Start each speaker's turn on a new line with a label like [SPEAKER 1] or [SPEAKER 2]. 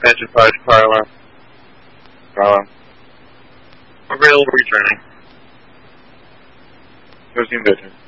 [SPEAKER 1] Engine 5 to Carla. Available returning. Proceed vision.